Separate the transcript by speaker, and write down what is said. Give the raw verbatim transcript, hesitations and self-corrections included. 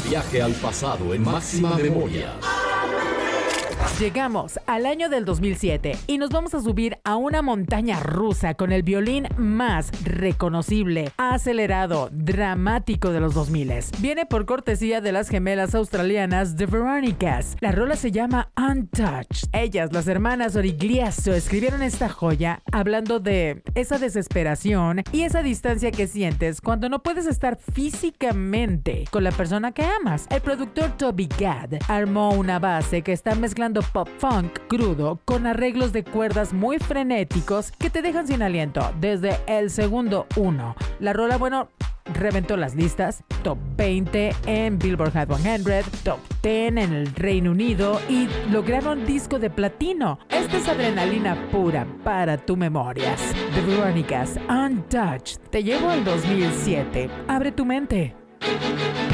Speaker 1: Viaje al pasado en máxima memoria.
Speaker 2: Llegamos al año del dos mil siete y nos vamos a subir a una montaña rusa con el violín más reconocible, acelerado, dramático de los dos mil. Viene por cortesía de las gemelas australianas The Veronicas. La rola se llama Untouched. Ellas, las hermanas Origliasso, escribieron esta joya hablando de esa desesperación y esa distancia que sientes cuando no puedes estar físicamente con la persona que amas. El productor Toby Gad armó una base que está mezclando pop funk crudo con arreglos de cuerdas muy frenéticos que te dejan sin aliento desde el segundo uno. La rola, bueno, reventó las listas, top veinte en Billboard Hot cien, top diez en el Reino Unido y lograron disco de platino. Esta es adrenalina pura para tu memorias. The Veronicas, Untouched. Te llevo al dos mil siete. Abre tu mente.